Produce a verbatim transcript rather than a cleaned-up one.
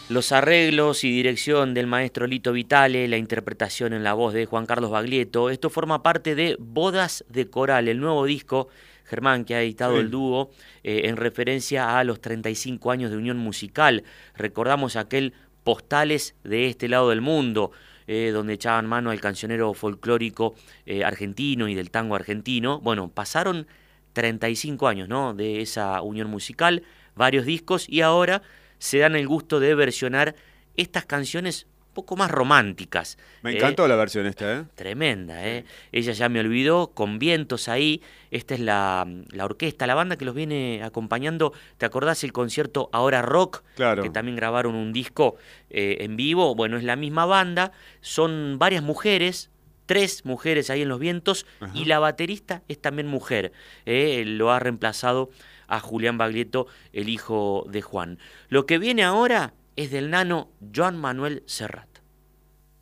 Los arreglos y dirección del maestro Lito Vitale, la interpretación en la voz de Juan Carlos Baglietto. Esto forma parte de Bodas de Coral, el nuevo disco, Germán, que ha editado Sí. el dúo eh, en referencia a los treinta y cinco años de unión musical. Recordamos aquel Postales de este lado del mundo, eh, donde echaban mano al cancionero folclórico eh, argentino y del tango argentino. Bueno, pasaron treinta y cinco años, ¿no?, de esa unión musical, varios discos, y ahora se dan el gusto de versionar estas canciones un poco más románticas. Me ¿eh? encantó la versión esta, ¿eh? Tremenda, ¿eh? Ella ya me olvidó, con vientos ahí. Esta es la, la orquesta, la banda que los viene acompañando. ¿Te acordás el concierto Ahora Rock? Claro. Que también grabaron un disco eh, en vivo. Bueno, es la misma banda, son varias mujeres, tres mujeres ahí en los vientos, Ajá. y la baterista es también mujer. ¿eh? Lo ha reemplazado a Julián Baglietto, el hijo de Juan. Lo que viene ahora es del nano Joan Manuel Serrat.